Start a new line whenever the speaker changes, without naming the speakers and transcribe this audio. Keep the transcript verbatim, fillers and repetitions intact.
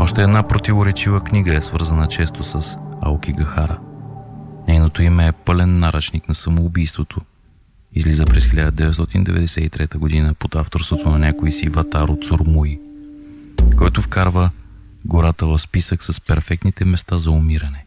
Още една противоречива книга е свързана често с Аоки Гахара. Нейното име е пълен наръчник на самоубийството. Излиза през хиляда деветстотин деветдесет и трета година под авторството на някой си Ватаро Цурмуи, който вкарва гората в списък с перфектните места за умиране.